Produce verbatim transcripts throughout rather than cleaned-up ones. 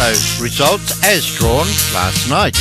Lotto results as drawn last night.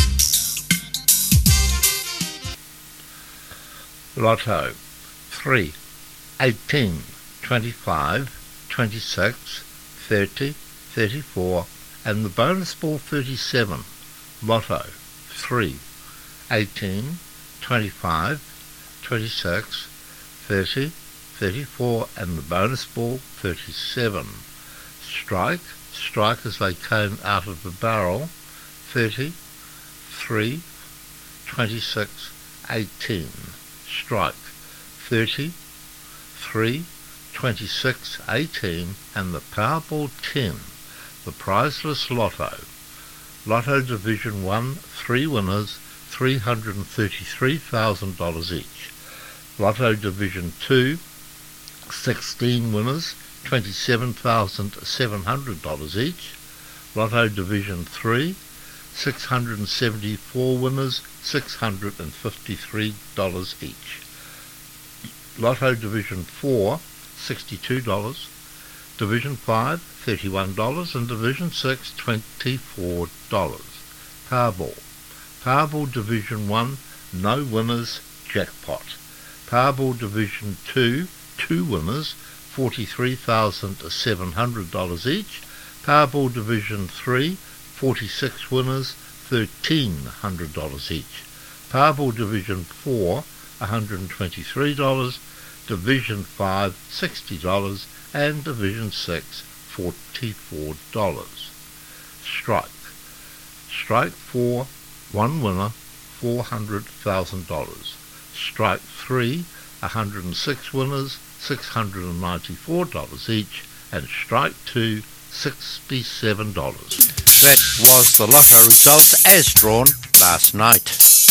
Lotto three, eighteen, twenty-five, twenty-six, thirty, thirty-four and the bonus ball thirty-seven. Lotto three, eighteen, twenty-five, twenty-six, thirty, thirty-four and the bonus ball thirty-seven. Strike, strike as they came out of the barrel, thirty, three, twenty-six, eighteen. Strike, thirty, three, twenty-six, eighteen and the Powerball ten. The prizeless Lotto. Lotto Division one, three winners, three hundred thirty-three thousand dollars each. Lotto Division two, sixteen winners, twenty-seven thousand seven hundred dollars each. Lotto Division three, six hundred seventy-four winners, six hundred fifty-three dollars each. Lotto Division four, sixty-two dollars. Division five, thirty-one dollars and Division six, twenty-four dollars. Powerball. Powerball Division one, no winners, jackpot. Powerball Division two, two winners, forty-three thousand seven hundred dollars each. Powerball Division three, forty-six winners, thirteen hundred dollars each. Powerball Division four, one hundred twenty-three dollars. Division five, sixty dollars and Division six, forty-four dollars. Strike. Strike four, one winner, four hundred thousand dollars. Strike three, one hundred six winners, six hundred ninety-four dollars each, and strike two, sixty-seven dollars. That was the Lotto results as drawn last night.